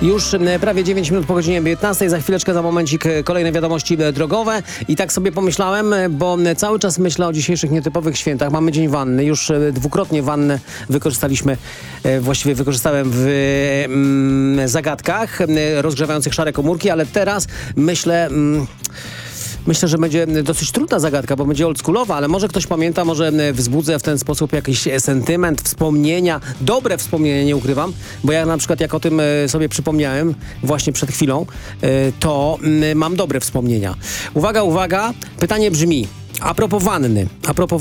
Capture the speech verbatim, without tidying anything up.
Już e, prawie dziewięć minut po godzinie piętnastej, za chwileczkę, za momencik e, kolejne wiadomości e, drogowe. I tak sobie pomyślałem, e, bo e, cały czas myślę o dzisiejszych nietypowych świętach. Mamy Dzień Wanny, już e, dwukrotnie wannę wykorzystaliśmy, e, właściwie wykorzystałem w e, mm, zagadkach e, rozgrzewających szare komórki, ale teraz myślę... Mm, Myślę, że będzie dosyć trudna zagadka, bo będzie oldschoolowa, ale może ktoś pamięta, może wzbudzę w ten sposób jakiś sentyment, wspomnienia, dobre wspomnienia, nie ukrywam, bo ja na przykład jak o tym sobie przypomniałem właśnie przed chwilą, to mam dobre wspomnienia. Uwaga, uwaga, pytanie brzmi, a propos wanny, a propos